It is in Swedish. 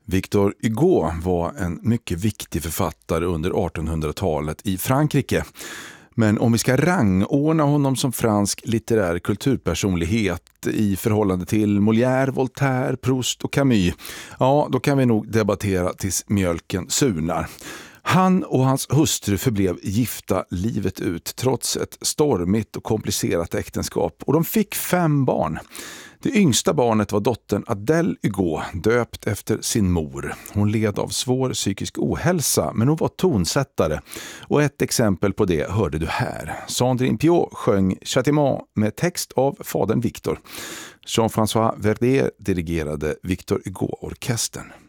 Victor Hugo var en mycket viktig författare under 1800-talet i Frankrike. Men om vi ska rangordna honom som fransk litterär kulturpersonlighet i förhållande till Molière, Voltaire, Proust och Camus, ja, då kan vi nog debattera tills mjölken surnar. Han och hans hustru förblev gifta livet ut trots ett stormigt och komplicerat äktenskap, och de fick 5 barn. Det yngsta barnet var dottern Adèle Hugo, döpt efter sin mor. Hon led av svår psykisk ohälsa, men hon var tonsättare. Och ett exempel på det hörde du här. Sandrine Piot sjöng Châtiment med text av fadern Victor. Jean-François Verdier dirigerade Victor Hugo-orkestern.